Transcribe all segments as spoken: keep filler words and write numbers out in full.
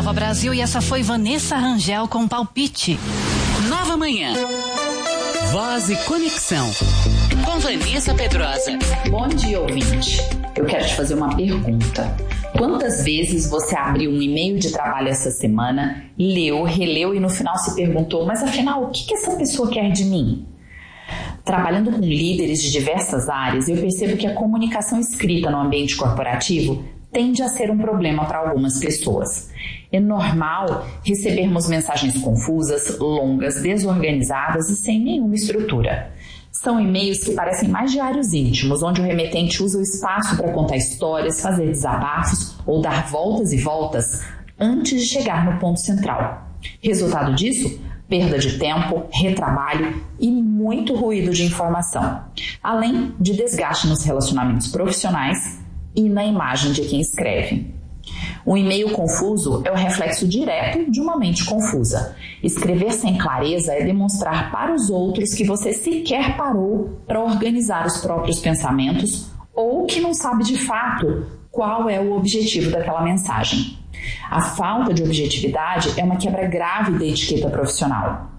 Nova Brasil e essa foi Vanessa Rangel com Palpite. Nova Manhã. Voz e Conexão. Com Vanessa Pedrosa. Bom dia, ouvinte. Eu quero te fazer uma pergunta. Quantas vezes você abriu um e-mail de trabalho essa semana, leu, releu e no final se perguntou, mas afinal, o que que essa pessoa quer de mim? Trabalhando com líderes de diversas áreas, eu percebo que a comunicação escrita no ambiente corporativo tende a ser um problema para algumas pessoas. É normal recebermos mensagens confusas, longas, desorganizadas e sem nenhuma estrutura. São e-mails que parecem mais diários íntimos, onde o remetente usa o espaço para contar histórias, fazer desabafos ou dar voltas e voltas antes de chegar no ponto central. Resultado disso? Perda de tempo, retrabalho e muito ruído de informação, além de desgaste nos relacionamentos profissionais e na imagem de quem escreve. Um e-mail confuso é o reflexo direto de uma mente confusa. Escrever sem clareza é demonstrar para os outros que você sequer parou para organizar os próprios pensamentos ou que não sabe de fato qual é o objetivo daquela mensagem. A falta de objetividade é uma quebra grave da etiqueta profissional.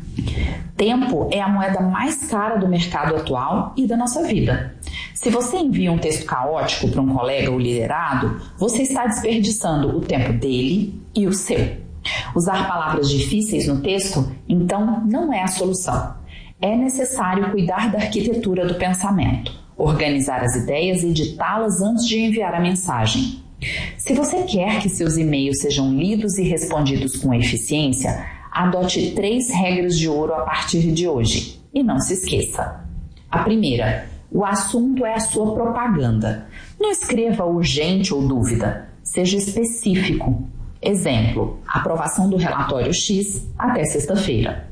Tempo é a moeda mais cara do mercado atual e da nossa vida. Se você envia um texto caótico para um colega ou liderado, você está desperdiçando o tempo dele e o seu. Usar palavras difíceis no texto, então, não é a solução. É necessário cuidar da arquitetura do pensamento, organizar as ideias e editá-las antes de enviar a mensagem. Se você quer que seus e-mails sejam lidos e respondidos com eficiência, adote três regras de ouro a partir de hoje. E não se esqueça. A primeira, o assunto é a sua propaganda. Não escreva urgente ou dúvida. Seja específico. Exemplo, aprovação do relatório X até sexta-feira.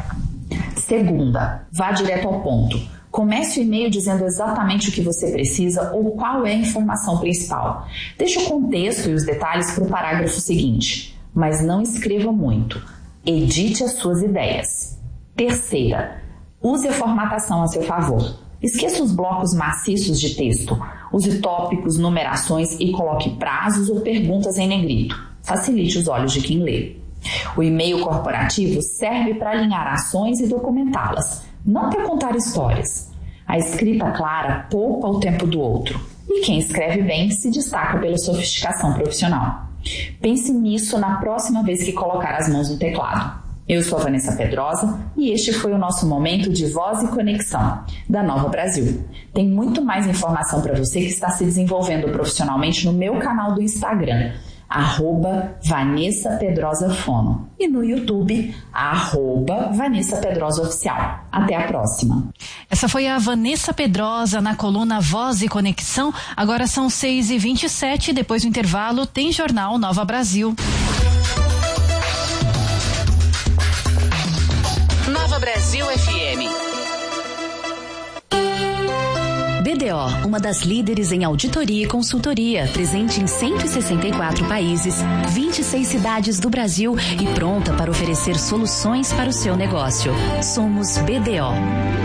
Segunda, vá direto ao ponto. Comece o e-mail dizendo exatamente o que você precisa ou qual é a informação principal. Deixe o contexto e os detalhes para o parágrafo seguinte, mas não escreva muito. Edite as suas ideias. Terceira, use a formatação a seu favor. Esqueça os blocos maciços de texto. Use tópicos, numerações e coloque prazos ou perguntas em negrito. Facilite os olhos de quem lê. O e-mail corporativo serve para alinhar ações e documentá-las, não para contar histórias. A escrita clara poupa o tempo do outro, e quem escreve bem se destaca pela sofisticação profissional. Pense nisso na próxima vez que colocar as mãos no teclado. Eu sou a Vanessa Pedrosa e este foi o nosso momento de Voz e Conexão, da Nova Brasil. Tem muito mais informação para você que está se desenvolvendo profissionalmente no meu canal do Instagram, arroba Vanessa Pedrosa Fono, e no YouTube, arroba Vanessa Pedrosa Oficial. Até a próxima. Essa foi a Vanessa Pedrosa na coluna Voz e Conexão. Agora são seis e vinte e sete, depois do intervalo tem Jornal Nova Brasil. Nova Brasil F M. B D O, uma das líderes em auditoria e consultoria, presente em cento e sessenta e quatro países, vinte e seis cidades do Brasil e pronta para oferecer soluções para o seu negócio. Somos B D O.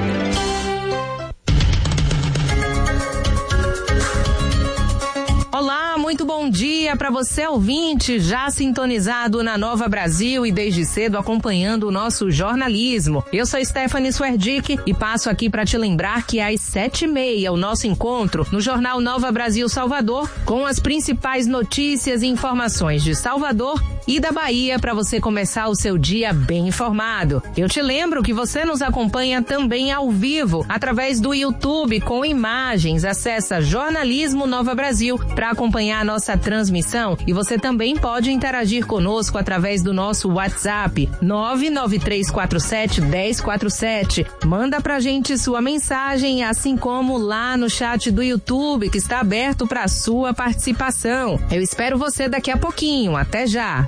Olá, muito bom dia para você ouvinte, já sintonizado na Nova Brasil e desde cedo acompanhando o nosso jornalismo. Eu sou Stephanie Swerdick e passo aqui para te lembrar que às sete e meia o nosso encontro no Jornal Nova Brasil Salvador com as principais notícias e informações de Salvador e da Bahia para você começar o seu dia bem informado. Eu te lembro que você nos acompanha também ao vivo através do YouTube com imagens. Acessa Jornalismo Nova Brasil para acompanhar a nossa transmissão e você também pode interagir conosco através do nosso WhatsApp nove nove três quatro sete um zero quatro sete. Manda pra gente sua mensagem, assim como lá no chat do YouTube que está aberto para sua participação. Eu espero você daqui a pouquinho. Até já!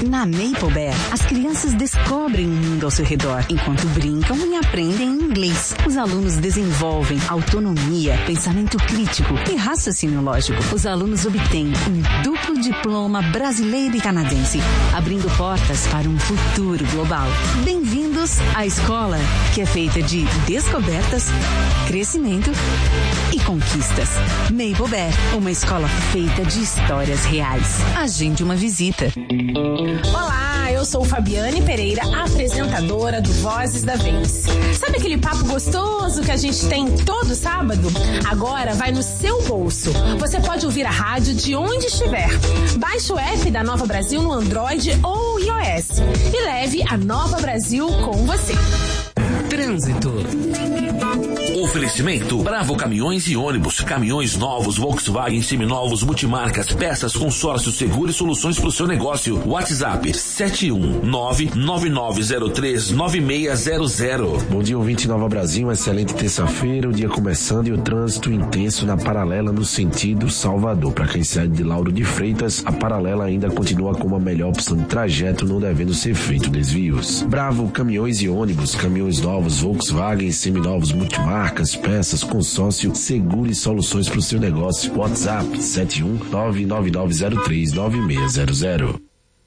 Na Maple Bear, as crianças descobrem o mundo ao seu redor, enquanto brincam e aprendem inglês. Os alunos desenvolvem autonomia, pensamento crítico e raciocínio lógico. Os alunos obtêm um duplo diploma brasileiro e canadense, abrindo portas para um futuro global. Bem-vindos à escola que é feita de descobertas, crescimento e conquistas. Maple Bear, uma escola feita de histórias reais. Agende uma visita. Olá, eu sou Fabiane Pereira, apresentadora do Vozes da Vez. Sabe aquele papo gostoso que a gente tem todo sábado? Agora vai no seu bolso. Você pode ouvir a rádio de onde estiver. Baixe o app da Nova Brasil no Android ou iOS e leve a Nova Brasil com você. Trânsito. Oferecimento Bravo Caminhões e Ônibus. Caminhões novos, Volkswagen, seminovos, multimarcas, peças, consórcio, seguro e soluções para o seu negócio. WhatsApp sete um nove nove nove zero três nove seis zero zero. Bom dia, ouvinte Nova Brasil. Uma excelente terça-feira. O dia começando e o trânsito intenso na paralela no sentido Salvador. Para quem sai de Lauro de Freitas, a paralela ainda continua como a melhor opção de trajeto, não devendo ser feito desvios. Bravo Caminhões e Ônibus. Caminhões novos, Volkswagen, seminovos, multimarcas, peças, consórcio, seguro e soluções para o seu negócio. WhatsApp sete um nove nove nove zero três nove seis zero zero.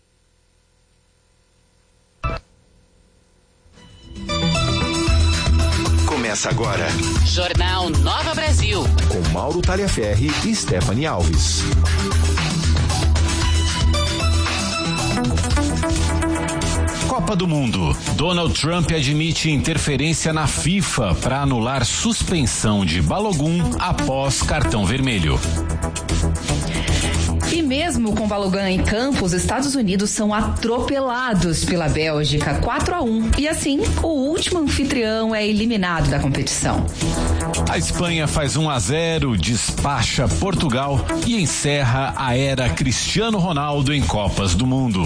Começa agora. Jornal Nova Brasil. Com Mauro Taliaferri e Stephanie Alves. Copa do Mundo. Donald Trump admite interferência na FIFA para anular suspensão de Balogun após cartão vermelho. E mesmo com Balogun em campo, os Estados Unidos são atropelados pela Bélgica quatro a um. E assim, o último anfitrião é eliminado da competição. A Espanha faz um a zero, despacha Portugal e encerra a era Cristiano Ronaldo em Copas do Mundo.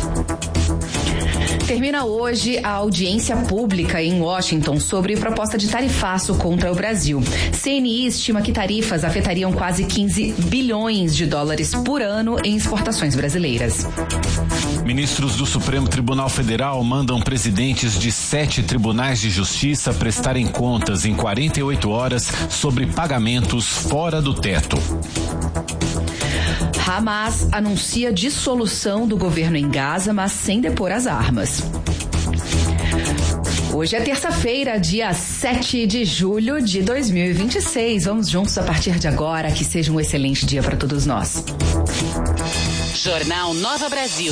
Termina hoje a audiência pública em Washington sobre proposta de tarifaço contra o Brasil. C N I estima que tarifas afetariam quase quinze bilhões de dólares por ano em exportações brasileiras. Ministros do Supremo Tribunal Federal mandam presidentes de sete tribunais de justiça prestarem contas em quarenta e oito horas sobre pagamentos fora do teto. Hamas anuncia dissolução do governo em Gaza, mas sem depor as armas. Hoje é terça-feira, dia sete de julho de dois mil e vinte e seis. Vamos juntos a partir de agora. Que seja um excelente dia para todos nós. Jornal Nova Brasil.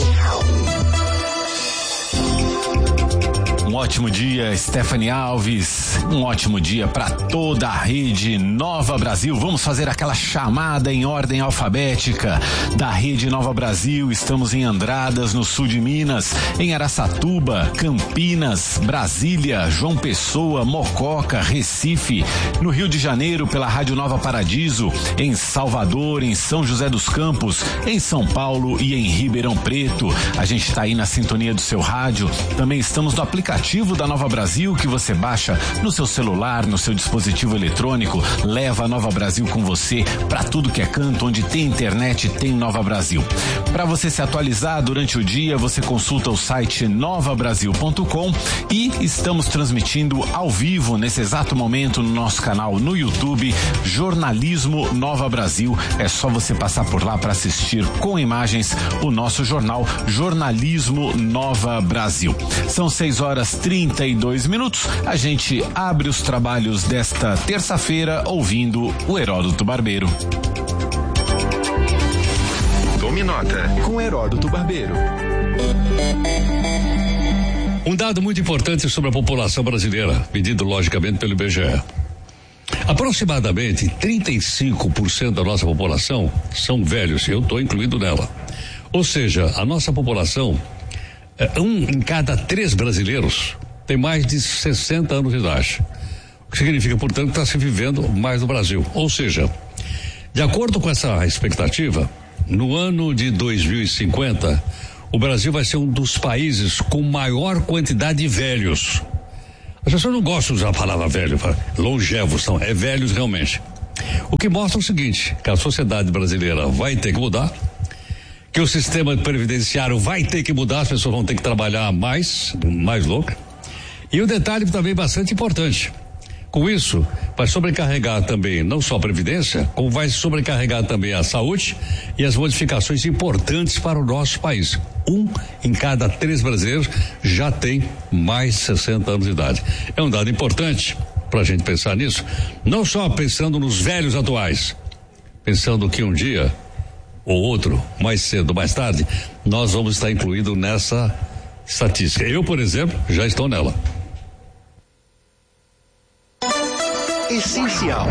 Um ótimo dia, Stephanie Alves. Um ótimo dia para toda a rede Nova Brasil. Vamos fazer aquela chamada em ordem alfabética da rede Nova Brasil. Estamos em Andradas, no sul de Minas, em Araçatuba, Campinas, Brasília, João Pessoa, Mococa, Recife, no Rio de Janeiro pela Rádio Nova Paradiso, em Salvador, em São José dos Campos, em São Paulo e em Ribeirão Preto. A gente está aí na sintonia do seu rádio. Também estamos no aplicativo da Nova Brasil, que você baixa no seu celular, no seu dispositivo eletrônico. Leva a Nova Brasil com você para tudo que é canto. Onde tem internet, tem Nova Brasil. Para você se atualizar durante o dia, você consulta o site nova brasil ponto com e estamos transmitindo ao vivo nesse exato momento no nosso canal no YouTube, Jornalismo Nova Brasil. É só você passar por lá para assistir com imagens o nosso jornal Jornalismo Nova Brasil. São seis horas trinta e dois minutos. A gente abre os trabalhos desta terça-feira ouvindo o Heródoto Barbeiro. Tome nota com Heródoto Barbeiro. Um dado muito importante sobre a população brasileira, medido logicamente pelo I B G E. Aproximadamente trinta e cinco por cento da nossa população são velhos, eu estou incluído nela. Ou seja, a nossa população, um em cada três brasileiros tem mais de sessenta anos de idade. O que significa, portanto, que está se vivendo mais no Brasil. Ou seja, de acordo com essa expectativa, no ano de dois mil e cinquenta, o Brasil vai ser um dos países com maior quantidade de velhos. As pessoas não gostam de usar a palavra velho, longevos, são, é velhos realmente. O que mostra o seguinte, que a sociedade brasileira vai ter que mudar, que o sistema previdenciário vai ter que mudar, as pessoas vão ter que trabalhar mais, mais louca. E um detalhe também bastante importante. Com isso, vai sobrecarregar também não só a Previdência, como vai sobrecarregar também a saúde e as modificações importantes para o nosso país. Um em cada três brasileiros já tem mais de sessenta anos de idade. É um dado importante para a gente pensar nisso, não só pensando nos velhos atuais, pensando que um dia ou outro, mais cedo ou mais tarde, nós vamos estar incluídos nessa estatística. Eu, por exemplo, já estou nela. Essencial.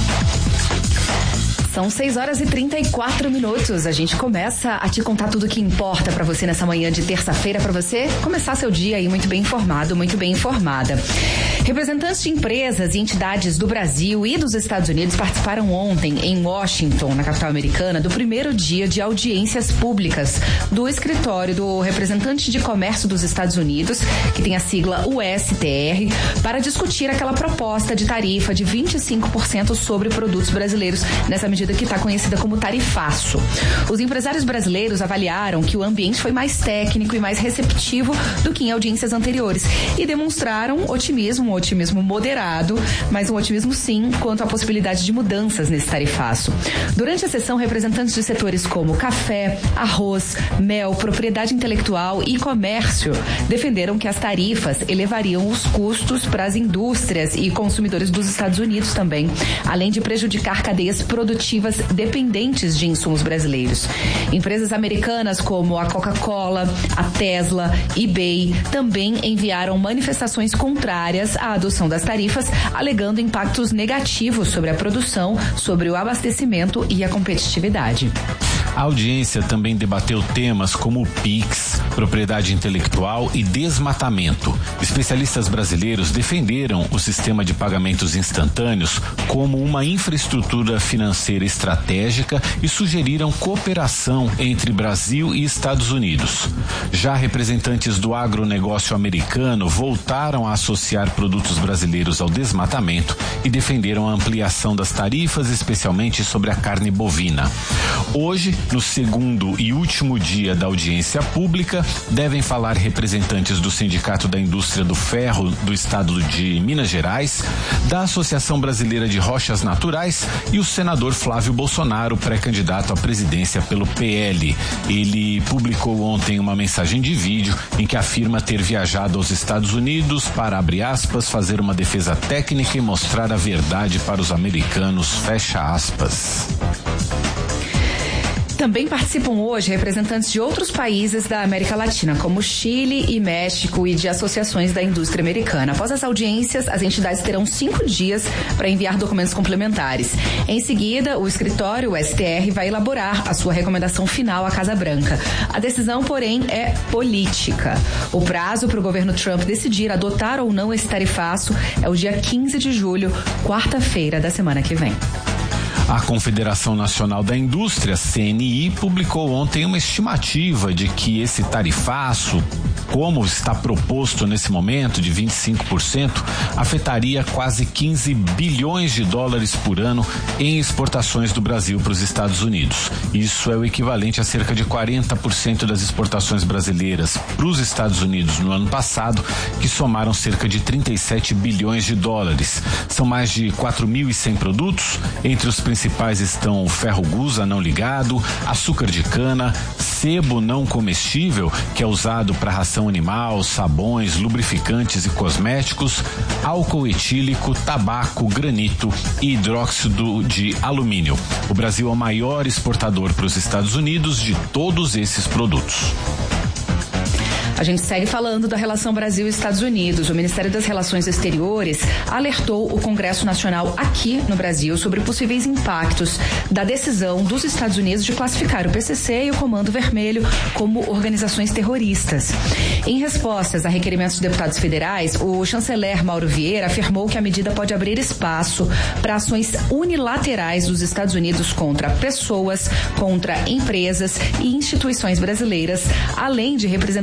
São seis horas e trinta e quatro minutos. A gente começa a te contar tudo o que importa para você nessa manhã de terça-feira, para você começar seu dia aí muito bem informado, muito bem informada. Representantes de empresas e entidades do Brasil e dos Estados Unidos participaram ontem em Washington, na capital americana, do primeiro dia de audiências públicas do escritório do representante de comércio dos Estados Unidos, que tem a sigla U S T R, para discutir aquela proposta de tarifa de vinte e cinco por cento sobre produtos brasileiros, nessa medida que está conhecida como tarifaço. Os empresários brasileiros avaliaram que o ambiente foi mais técnico e mais receptivo do que em audiências anteriores e demonstraram otimismo, um otimismo moderado, mas um otimismo sim quanto à possibilidade de mudanças nesse tarifaço. Durante a sessão, representantes de setores como café, arroz, mel, propriedade intelectual e comércio defenderam que as tarifas elevariam os custos para as indústrias e consumidores dos Estados Unidos também, além de prejudicar cadeias produtivas dependentes de insumos brasileiros. Empresas americanas como a Coca-Cola, a Tesla, eBay também enviaram manifestações contrárias à adoção das tarifas, alegando impactos negativos sobre a produção, sobre o abastecimento e a competitividade. A audiência também debateu temas como o Pix, propriedade intelectual e desmatamento. Especialistas brasileiros defenderam o sistema de pagamentos instantâneos como uma infraestrutura financeira estratégica e sugeriram cooperação entre Brasil e Estados Unidos. Já representantes do agronegócio americano voltaram a associar produtos brasileiros ao desmatamento e defenderam a ampliação das tarifas, especialmente sobre a carne bovina. Hoje, no segundo e último dia da audiência pública, devem falar representantes do Sindicato da Indústria do Ferro do Estado de Minas Gerais, da Associação Brasileira de Rochas Naturais e o senador Flávio Bolsonaro, pré-candidato à presidência pelo P L. Ele publicou ontem uma mensagem de vídeo em que afirma ter viajado aos Estados Unidos para, abre aspas, fazer uma defesa técnica e mostrar a verdade para os americanos, fecha aspas. Também participam hoje representantes de outros países da América Latina, como Chile e México, e de associações da indústria americana. Após as audiências, as entidades terão cinco dias para enviar documentos complementares. Em seguida, o escritório, o S T R, vai elaborar a sua recomendação final à Casa Branca. A decisão, porém, é política. O prazo para o governo Trump decidir adotar ou não esse tarifaço é o dia quinze de julho, quarta-feira da semana que vem. A Confederação Nacional da Indústria, C N I, publicou ontem uma estimativa de que esse tarifaço, como está proposto nesse momento, de vinte e cinco por cento, afetaria quase quinze bilhões de dólares por ano em exportações do Brasil para os Estados Unidos. Isso é o equivalente a cerca de quarenta por cento das exportações brasileiras para os Estados Unidos no ano passado, que somaram cerca de trinta e sete bilhões de dólares. São mais de quatro mil e cem produtos, entre os principais principais estão o ferro gusa não ligado, açúcar de cana, sebo não comestível, que é usado para ração animal, sabões, lubrificantes e cosméticos, álcool etílico, tabaco, granito e hidróxido de alumínio. O Brasil é o maior exportador para os Estados Unidos de todos esses produtos. A gente segue falando da relação Brasil e Estados Unidos. O Ministério das Relações Exteriores alertou o Congresso Nacional aqui no Brasil sobre possíveis impactos da decisão dos Estados Unidos de classificar o P C C e o Comando Vermelho como organizações terroristas. Em respostas a requerimentos de deputados federais, o chanceler Mauro Vieira afirmou que a medida pode abrir espaço para ações unilaterais dos Estados Unidos contra pessoas, contra empresas e instituições brasileiras, além de representar risco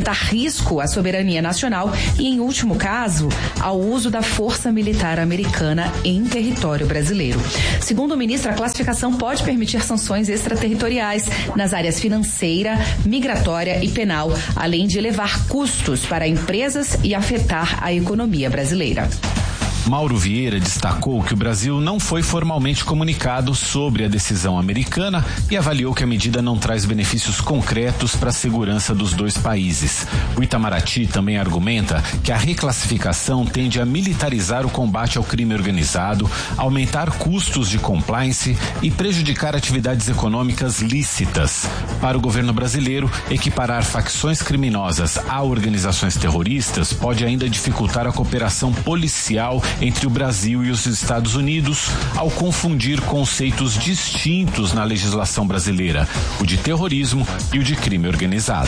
risco à soberania nacional e, em último caso, ao uso da força militar americana em território brasileiro. Segundo o ministro, a classificação pode permitir sanções extraterritoriais nas áreas financeira, migratória e penal, além de elevar custos para empresas e afetar a economia brasileira. Mauro Vieira destacou que o Brasil não foi formalmente comunicado sobre a decisão americana e avaliou que a medida não traz benefícios concretos para a segurança dos dois países. O Itamaraty também argumenta que a reclassificação tende a militarizar o combate ao crime organizado, aumentar custos de compliance e prejudicar atividades econômicas lícitas. Para o governo brasileiro, equiparar facções criminosas a organizações terroristas pode ainda dificultar a cooperação policial entre o Brasil e os Estados Unidos, ao confundir conceitos distintos na legislação brasileira, o de terrorismo e o de crime organizado.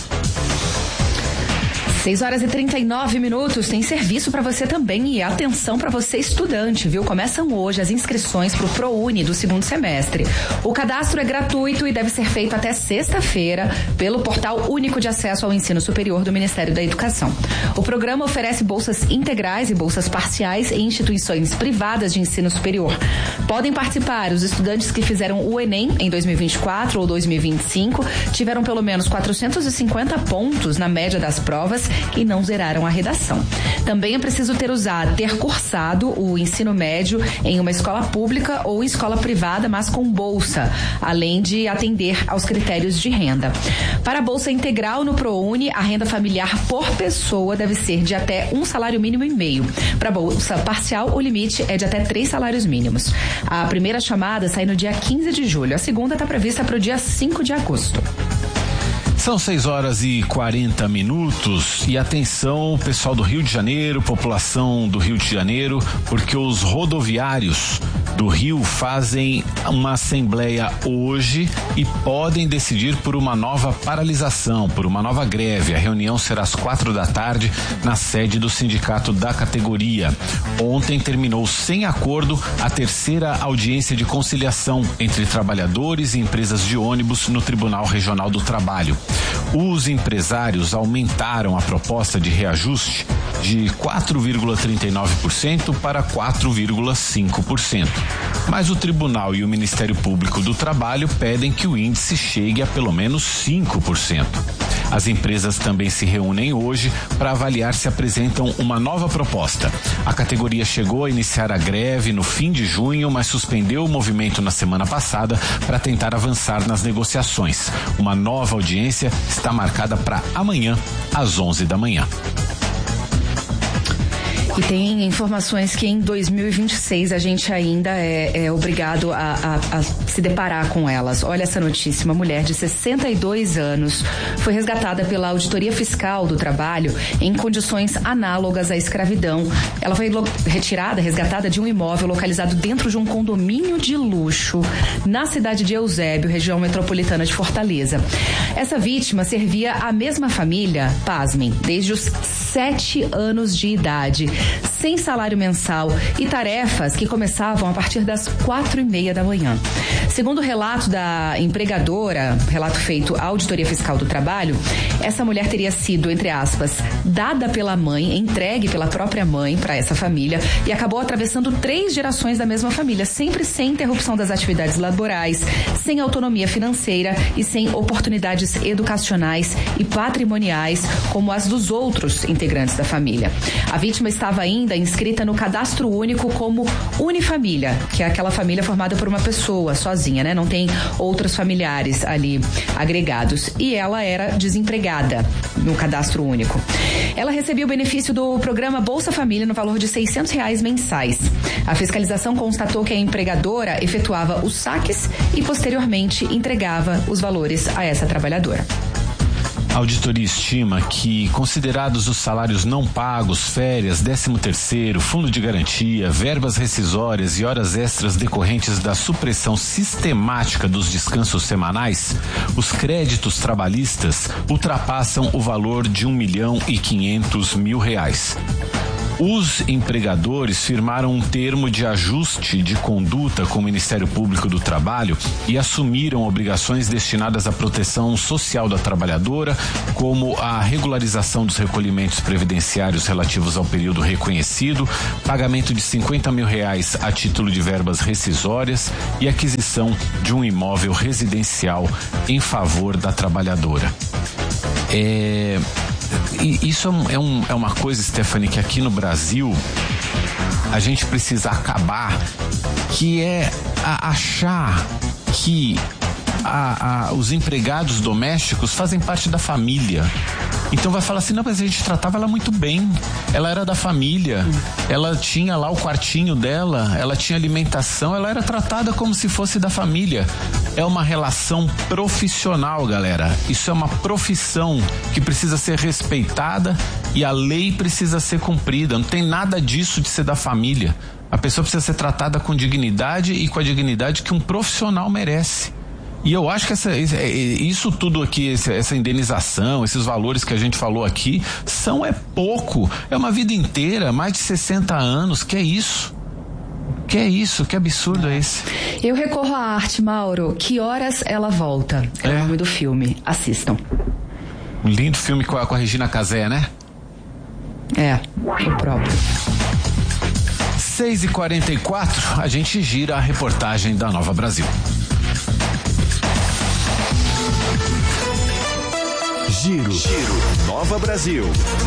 seis horas e trinta e nove minutos, tem serviço para você também e atenção para você estudante, viu? Começam hoje as inscrições para o ProUni do segundo semestre. O cadastro é gratuito e deve ser feito até sexta-feira pelo Portal Único de Acesso ao Ensino Superior do Ministério da Educação. O programa oferece bolsas integrais e bolsas parciais em instituições privadas de ensino superior. Podem participar os estudantes que fizeram o Enem em dois mil e vinte e quatro ou dois mil e vinte e cinco, tiveram pelo menos quatrocentos e cinquenta pontos na média das provas e não zeraram a redação. Também é preciso ter usado, ter cursado o ensino médio em uma escola pública ou escola privada, mas com bolsa, além de atender aos critérios de renda. Para a bolsa integral no ProUni, a renda familiar por pessoa deve ser de até um salário mínimo e meio. Para a bolsa parcial, o limite é de até três salários mínimos. A primeira chamada sai no dia quinze de julho, a segunda está prevista para o dia cinco de agosto. São seis horas e quarenta minutos e atenção, pessoal do Rio de Janeiro, população do Rio de Janeiro, porque os rodoviários do Rio fazem uma assembleia hoje e podem decidir por uma nova paralisação, por uma nova greve. A reunião será às quatro da tarde na sede do sindicato da categoria. Ontem terminou sem acordo a terceira audiência de conciliação entre trabalhadores e empresas de ônibus no Tribunal Regional do Trabalho. Os empresários aumentaram a proposta de reajuste de quatro vírgula trinta e nove por cento para quatro vírgula cinco por cento. Mas o Tribunal e o Ministério Público do Trabalho pedem que o índice chegue a pelo menos cinco por cento. As empresas também se reúnem hoje para avaliar se apresentam uma nova proposta. A categoria chegou a iniciar a greve no fim de junho, mas suspendeu o movimento na semana passada para tentar avançar nas negociações. Uma nova audiência está marcada para amanhã, às onze da manhã. E tem informações que em dois mil e vinte e seis a gente ainda é, é obrigado a, a, a se deparar com elas. Olha essa notícia, uma mulher de sessenta e dois anos foi resgatada pela Auditoria Fiscal do Trabalho em condições análogas à escravidão. Ela foi retirada, resgatada de um imóvel localizado dentro de um condomínio de luxo na cidade de Eusébio, região metropolitana de Fortaleza. Essa vítima servia a mesma família, pasmem, desde os sete anos de idade, sem salário mensal e tarefas que começavam a partir das quatro e meia da manhã. Segundo o relato da empregadora, relato feito à Auditoria Fiscal do Trabalho, essa mulher teria sido, entre aspas, dada pela mãe, entregue pela própria mãe para essa família e acabou atravessando três gerações da mesma família, sempre sem interrupção das atividades laborais, sem autonomia financeira e sem oportunidades educacionais e patrimoniais como as dos outros integrantes da família. A vítima estava ainda inscrita no cadastro único como unifamília, que é aquela família formada por uma pessoa sozinha, né? Não tem outros familiares ali agregados. E ela era desempregada no cadastro único. Ela recebia o benefício do programa Bolsa Família no valor de seiscentos reais mensais. A fiscalização constatou que a empregadora efetuava os saques e posteriormente entregava os valores a essa trabalhadora. A auditoria estima que, considerados os salários não pagos, férias, décimo terceiro, fundo de garantia, verbas rescisórias e horas extras decorrentes da supressão sistemática dos descansos semanais, os créditos trabalhistas ultrapassam o valor de um milhão e quinhentos mil reais. Os empregadores firmaram um termo de ajuste de conduta com o Ministério Público do Trabalho e assumiram obrigações destinadas à proteção social da trabalhadora, como a regularização dos recolhimentos previdenciários relativos ao período reconhecido, pagamento de cinquenta mil reais a título de verbas rescisórias e aquisição de um imóvel residencial em favor da trabalhadora. É... Isso é, um, é uma coisa, Stephanie, que aqui no Brasil a gente precisa acabar, que é a, achar que a, a, os empregados domésticos fazem parte da família. Então vai falar assim, não, mas a gente tratava ela muito bem, ela era da família, ela tinha lá o quartinho dela, ela tinha alimentação, ela era tratada como se fosse da família. É uma relação profissional, galera. Isso é uma profissão que precisa ser respeitada e a lei precisa ser cumprida. Não tem nada disso de ser da família. A pessoa precisa ser tratada com dignidade e com a dignidade que um profissional merece. E eu acho que essa, isso tudo aqui, essa indenização, esses valores que a gente falou aqui, são é pouco. É uma vida inteira, mais de sessenta anos. Que é isso? Que é isso? Que absurdo é esse? Eu recorro à arte, Mauro. Que horas ela volta? É, é. o nome do filme. Assistam. Um lindo filme com a, com a Regina Casé, né? É, o próprio. seis e quarenta e quatro, a gente gira a reportagem da Nova Brasil. Giro. Giro. Nova Brasil.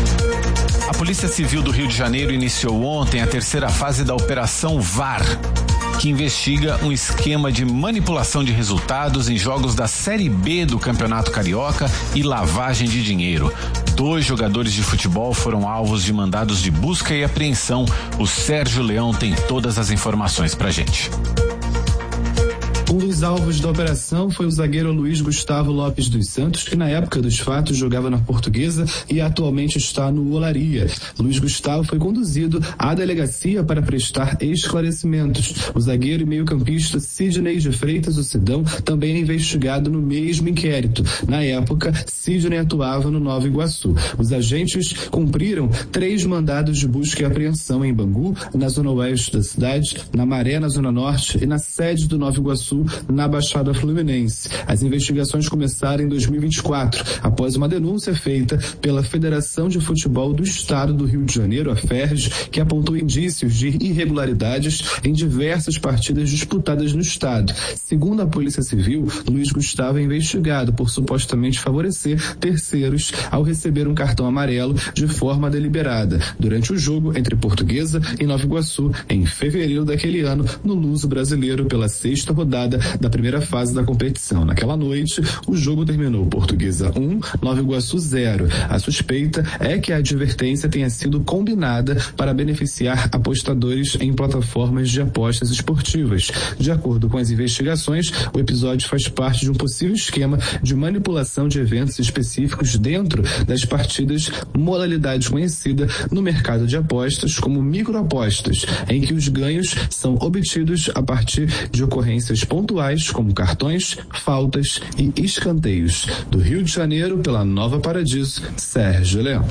A Polícia Civil do Rio de Janeiro iniciou ontem a terceira fase da Operação V A R, que investiga um esquema de manipulação de resultados em jogos da Série B do Campeonato Carioca e lavagem de dinheiro. Dois jogadores de futebol foram alvos de mandados de busca e apreensão. O Sérgio Leão tem todas as informações pra gente. Um dos alvos da operação foi o zagueiro Luiz Gustavo Lopes dos Santos, que na época dos fatos jogava na Portuguesa e atualmente está no Olaria. Luiz Gustavo foi conduzido à delegacia para prestar esclarecimentos. O zagueiro e meio-campista Sidney de Freitas, o Sidão, também é investigado no mesmo inquérito. Na época, Sidney atuava no Nova Iguaçu. Os agentes cumpriram três mandados de busca e apreensão em Bangu, na zona oeste da cidade, na Maré, na zona norte, e na sede do Nova Iguaçu, na Baixada Fluminense. As investigações começaram em dois mil e vinte e quatro, após uma denúncia feita pela Federação de Futebol do Estado do Rio de Janeiro, a F E R J, que apontou indícios de irregularidades em diversas partidas disputadas no estado. Segundo a Polícia Civil, Luiz Gustavo é investigado por supostamente favorecer terceiros ao receber um cartão amarelo de forma deliberada durante o jogo entre Portuguesa e Nova Iguaçu, em fevereiro daquele ano, no Luso Brasileiro, pela sexta rodada da primeira fase da competição. Naquela noite, o jogo terminou Portuguesa um, Nova Iguaçu zero. A suspeita é que a advertência tenha sido combinada para beneficiar apostadores em plataformas de apostas esportivas. De acordo com as investigações, o episódio faz parte de um possível esquema de manipulação de eventos específicos dentro das partidas, modalidade conhecida no mercado de apostas como microapostas, em que os ganhos são obtidos a partir de ocorrências pontuais como cartões, faltas e escanteios. Do Rio de Janeiro, pela Nova Paradiso, Sérgio Leão.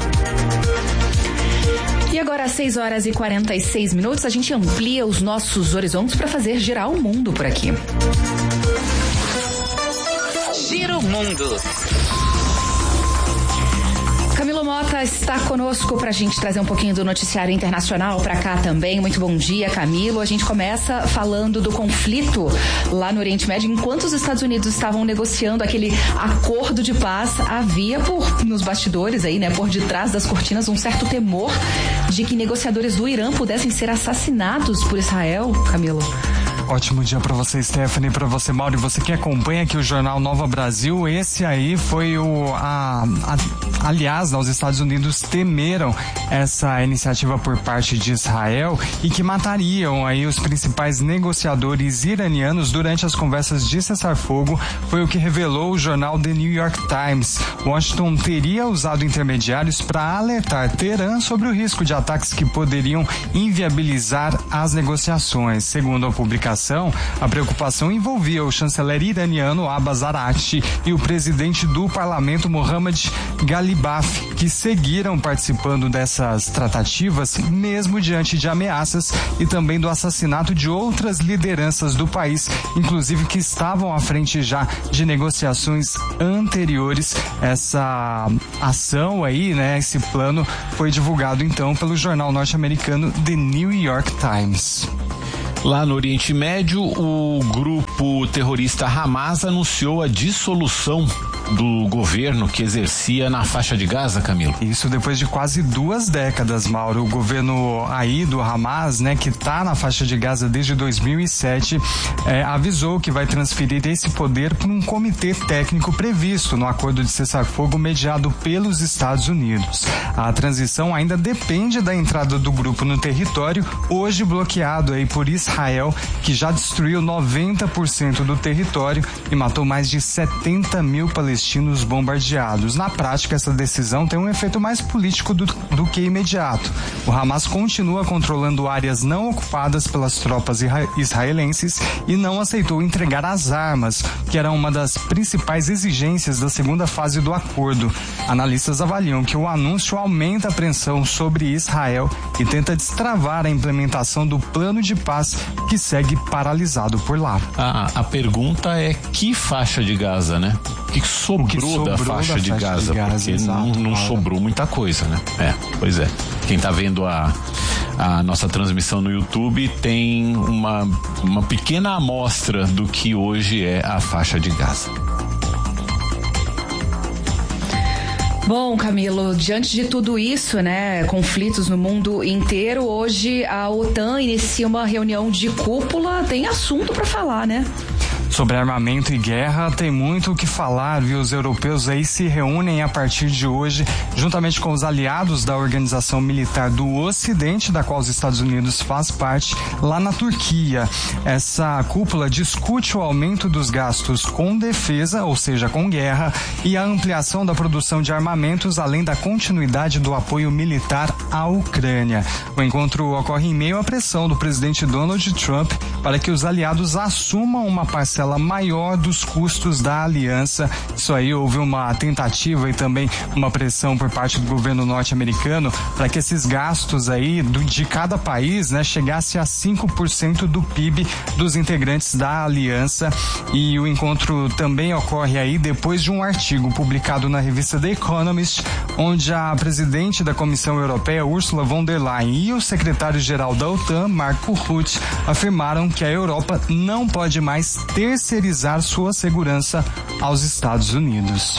E agora às seis horas e quarenta e seis minutos, a gente amplia os nossos horizontes para fazer girar o mundo por aqui. Giro Mundo. Camilo Mota está conosco para a gente trazer um pouquinho do noticiário internacional para cá também. Muito bom dia, Camilo. A gente começa falando do conflito lá no Oriente Médio. Enquanto os Estados Unidos estavam negociando aquele acordo de paz, havia por nos bastidores aí, né, por detrás das cortinas, um certo temor de que negociadores do Irã pudessem ser assassinados por Israel, Camilo. Ótimo dia para você, Stephanie, para você, Mauro, e você que acompanha aqui o Jornal Nova Brasil. Esse aí foi o... A, a, aliás, os Estados Unidos temeram essa iniciativa por parte de Israel e que matariam aí os principais negociadores iranianos durante as conversas de cessar-fogo, foi o que revelou o jornal The New York Times. Washington teria usado intermediários para alertar Teherã sobre o risco de ataques que poderiam inviabilizar as negociações. Segundo a publicação, comemoração, a preocupação envolvia o chanceler iraniano Abbas Araghchi e o presidente do parlamento Mohammad Ghalibaf, que seguiram participando dessas tratativas mesmo diante de ameaças e também do assassinato de outras lideranças do país, inclusive que estavam à frente já de negociações anteriores. Essa ação aí, né, esse plano foi divulgado então pelo jornal norte-americano The New York Times. Lá no Oriente Médio, o grupo terrorista Hamas anunciou a dissolução do governo que exercia na faixa de Gaza, Camilo. Isso depois de quase duas décadas, Mauro. O governo aí do Hamas, né, que está na faixa de Gaza desde dois mil e sete, é, avisou que vai transferir esse poder para um comitê técnico previsto no acordo de cessar-fogo mediado pelos Estados Unidos. A transição ainda depende da entrada do grupo no território, hoje bloqueado aí por Israel, que já destruiu noventa por cento do território e matou mais de setenta mil palestinos bombardeados. Na prática, essa decisão tem um efeito mais político do, do que imediato. O Hamas continua controlando áreas não ocupadas pelas tropas israelenses e não aceitou entregar as armas, que era uma das principais exigências da segunda fase do acordo. Analistas avaliam que o anúncio aumenta a pressão sobre Israel e tenta destravar a implementação do plano de paz que segue paralisado por lá. A, a pergunta é que faixa de Gaza, né? O que sobrou, que sobrou da faixa, da de, faixa Gaza, de Gaza? Porque exato, não, não sobrou muita coisa, né? É, pois é. Quem tá vendo a, a nossa transmissão no YouTube tem uma, uma pequena amostra do que hoje é a faixa de Gaza. Bom, Camilo, diante de tudo isso, né, conflitos no mundo inteiro, hoje a OTAN inicia uma reunião de cúpula, tem assunto para falar, né? Sobre armamento e guerra, tem muito o que falar, viu? Os europeus aí se reúnem a partir de hoje, juntamente com os aliados da Organização Militar do Ocidente, da qual os Estados Unidos faz parte, lá na Turquia. Essa cúpula discute o aumento dos gastos com defesa, ou seja, com guerra, e a ampliação da produção de armamentos, além da continuidade do apoio militar à Ucrânia. O encontro ocorre em meio à pressão do presidente Donald Trump para que os aliados assumam uma parcela maior dos custos da aliança. Isso aí, houve uma tentativa e também uma pressão por parte do governo norte-americano para que esses gastos aí do, de cada país, né, chegasse a cinco por cento do P I B dos integrantes da aliança. E o encontro também ocorre aí depois de um artigo publicado na revista The Economist, onde a presidente da Comissão Europeia, Ursula von der Leyen, e o secretário-geral da OTAN, Marco Rutte, afirmaram que a Europa não pode mais terceirizar sua segurança aos Estados Unidos.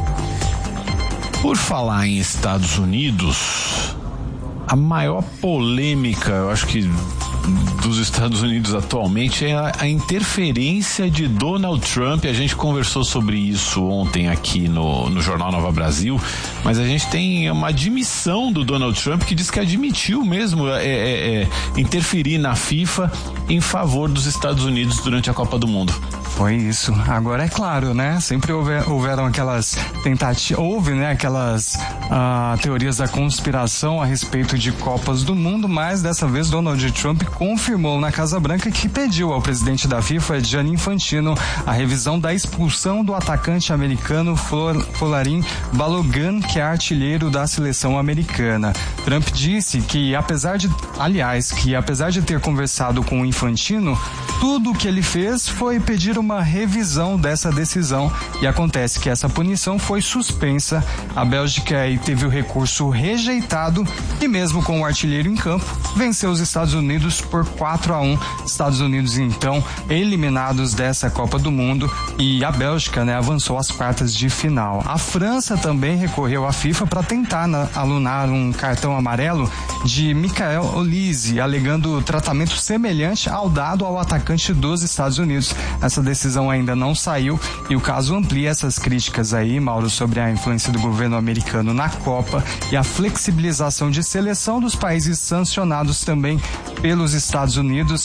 Por falar em Estados Unidos, a maior polêmica, eu acho que dos Estados Unidos atualmente é a, a interferência de Donald Trump. A gente conversou sobre isso ontem aqui no, no Jornal Nova Brasil, mas a gente tem uma admissão do Donald Trump que diz que admitiu mesmo é, é, é, interferir na FIFA em favor dos Estados Unidos durante a Copa do Mundo. Foi isso. Agora é claro, né? Sempre houver, houveram aquelas tentativas, houve, né? Aquelas ah, teorias da conspiração a respeito de Copas do Mundo, mas dessa vez Donald Trump confirmou na Casa Branca que pediu ao presidente da FIFA, Gianni Infantino, a revisão da expulsão do atacante americano Folarin Balogun, que é artilheiro da seleção americana. Trump disse que apesar de, aliás, que apesar de ter conversado com o Infantino, tudo o que ele fez foi pedir uma revisão dessa decisão e acontece que essa punição foi suspensa. A Bélgica aí teve o recurso rejeitado e mesmo com o artilheiro em campo, venceu os Estados Unidos por quatro a um. Estados Unidos então eliminados dessa Copa do Mundo e a Bélgica, né, avançou às quartas de final. A França também recorreu à FIFA para tentar na, alunar um cartão amarelo de Michael Olise, alegando tratamento semelhante ao dado ao atacante dos Estados Unidos. Essa decisão ainda não saiu e o caso amplia essas críticas aí, Mauro, sobre a influência do governo americano na Copa e a flexibilização de seleção dos países sancionados também pelos Estados Unidos.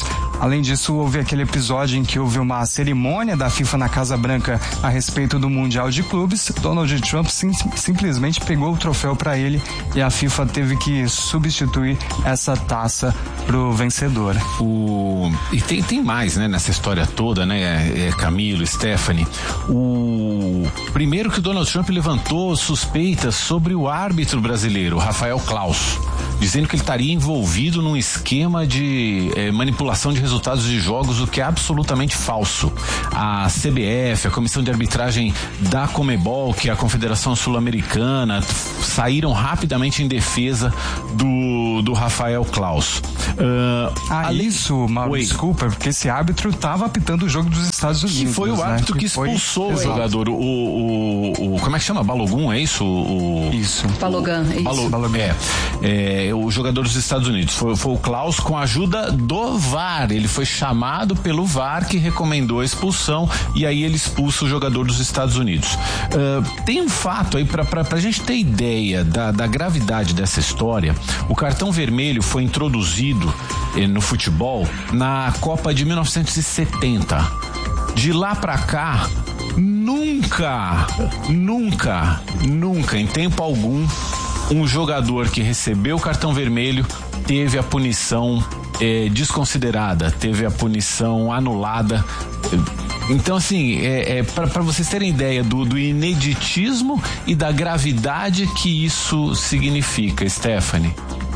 Além disso, houve aquele episódio em que houve uma cerimônia da FIFA na Casa Branca a respeito do Mundial de Clubes. Donald Trump sim, simplesmente pegou o troféu para ele e a FIFA teve que substituir essa taça pro vencedor. O... E tem, tem mais, né, nessa história toda, né, é, Camilo, Stephanie. O... Primeiro que o Donald Trump levantou suspeitas sobre o árbitro brasileiro, Rafael Claus, dizendo que ele estaria envolvido num esquema de eh, manipulação de resultados de jogos, o que é absolutamente falso. A C B F, a Comissão de Arbitragem da Comebol, que é a Confederação Sul-Americana, saíram rapidamente em defesa do, do Rafael Claus. Uh, ah, ali... isso, Mauro, Oi. desculpa, porque esse árbitro estava apitando o jogo dos Estados Unidos. Que foi o árbitro, né? que, que expulsou foi... o jogador, o, o, o, como é que chama? Balogun, é isso? O, isso. Balogun, é isso. Balo, Balogun. É, é, o jogador dos Estados Unidos, foi, foi o Claus com a ajuda do V A R, ele foi chamado pelo V A R que recomendou a expulsão e aí ele expulsa o jogador dos Estados Unidos. Uh, tem um fato aí pra, pra, pra gente ter ideia da, da gravidade dessa história. O cartão vermelho foi introduzido eh, no futebol na Copa de mil novecentos e setenta. De lá pra cá, nunca, nunca, nunca, em tempo algum, um jogador que recebeu o cartão vermelho teve a punição eh, desconsiderada, teve a punição anulada. Então, assim, é, é para vocês terem ideia do, do ineditismo e da gravidade que isso significa, Stephanie.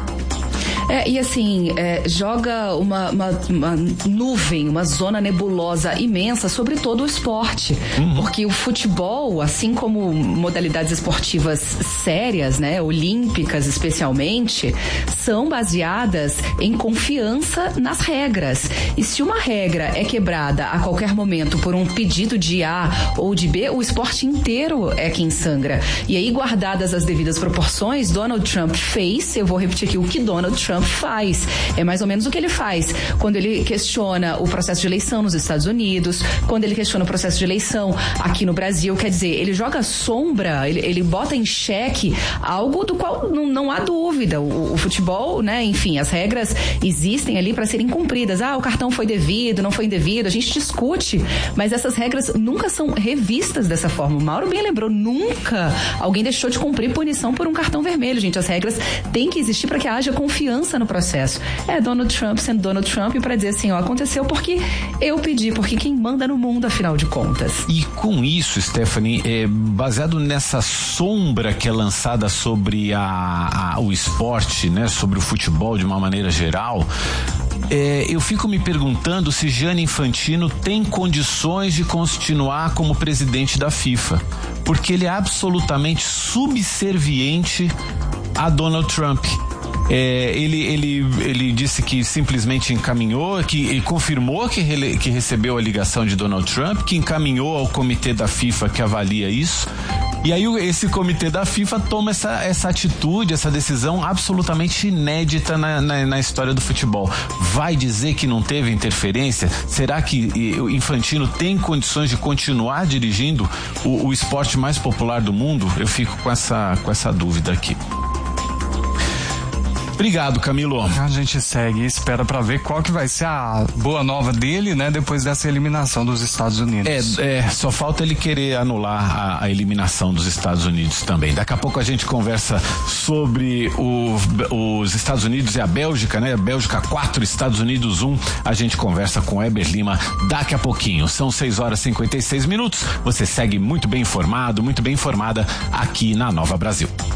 É, e assim, é, joga uma, uma, uma nuvem, uma zona nebulosa imensa sobre todo o esporte. Uhum. Porque o futebol, assim como modalidades esportivas sérias, né, olímpicas especialmente, são baseadas em confiança nas regras. E se uma regra é quebrada a qualquer momento por um pedido de A ou de B, o esporte inteiro é quem sangra. E aí, guardadas as devidas proporções, Donald Trump fez, eu vou repetir aqui o que Donald Trump faz. É mais ou menos o que ele faz quando ele questiona o processo de eleição nos Estados Unidos, quando ele questiona o processo de eleição aqui no Brasil. Quer dizer, ele joga sombra, ele, ele bota em xeque algo do qual não, não há dúvida. O, o futebol, né, enfim, as regras existem ali para serem cumpridas. Ah, o cartão foi devido, não foi indevido, a gente discute, mas essas regras nunca são revistas dessa forma. O Mauro bem lembrou, nunca alguém deixou de cumprir punição por um cartão vermelho, gente. As regras têm que existir para que haja confiança no processo. É Donald Trump sendo Donald Trump para dizer assim, ó, aconteceu porque eu pedi, porque quem manda no mundo, afinal de contas. E com isso, Stephanie, é, baseado nessa sombra que é lançada sobre a, a, o esporte, né, sobre o futebol de uma maneira geral, É, eu fico me perguntando se Gianni Infantino tem condições de continuar como presidente da FIFA, porque ele é absolutamente subserviente a Donald Trump. É, ele, ele, ele disse que simplesmente encaminhou, que e confirmou que, rele, que recebeu a ligação de Donald Trump, que encaminhou ao comitê da FIFA que avalia isso. E aí esse comitê da FIFA toma essa, essa atitude, essa decisão absolutamente inédita na, na, na história do futebol. Vai dizer que não teve interferência? Será que o Infantino tem condições de continuar dirigindo o, o esporte mais popular do mundo? Eu fico com essa, com essa dúvida aqui. Obrigado, Camilo. A gente segue e espera pra ver qual que vai ser a boa nova dele, né, depois dessa eliminação dos Estados Unidos. É, é só falta ele querer anular a, a eliminação dos Estados Unidos também. Daqui a pouco a gente conversa sobre o, os Estados Unidos e a Bélgica, né? Bélgica quatro, Estados Unidos um. A gente conversa com Heber Lima daqui a pouquinho. São seis horas e cinquenta e seis minutos. Você segue muito bem informado, muito bem informada aqui na Nova Brasil.